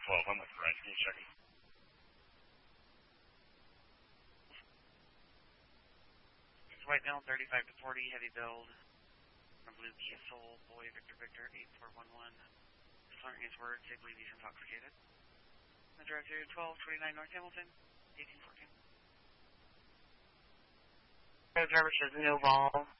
I'm with Ryan. Can you check it? White Mill, 35 to 40, heavy build. From Blue Kia Soul, Boy, Victor, 8411. Slurring his words, they believe he's intoxicated. The director, 1229 North Hamilton, 1814. The driver says no ball.